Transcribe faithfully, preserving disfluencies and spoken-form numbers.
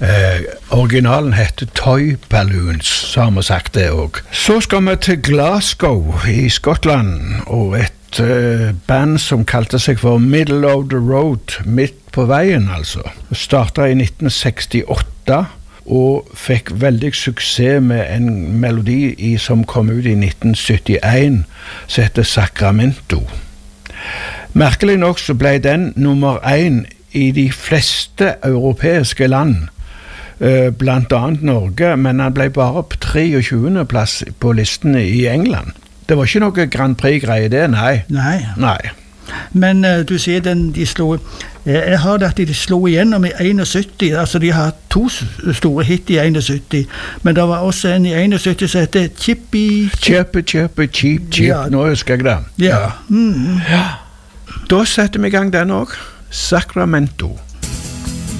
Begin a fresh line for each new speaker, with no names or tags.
Eh, originalen heter Toy Balloons, så har vi sagt det også. Så skal vi til Glasgow i Skottland, og et eh, band som kalte seg for Middle of the Road, midt på veien altså. Startet i nitten sekstiåtte, og fikk veldig suksess med en melodi i, som kom ut i nitten syttien, som heter Sacramento. Merkelig nok så ble den nummer én i de fleste europeiske land, eh, blant annet Norge, men han ble bare på treogtjuende plass på listene i England. Det var ikke noe Grand Prix-greie det, nei.
Nei.
Nei.
Men uh, du sier den de slo, eh, jeg har det at de slo igjennom i syttién, altså de har to store hit i syttién, men det var også en i syttién som heter Chippy...
Chippy, Chippy, Cheap, Cheap, ja. Nå husker jeg det.
Ja. Mm.
Ja. Da setter vi i gang den også, Sacramento.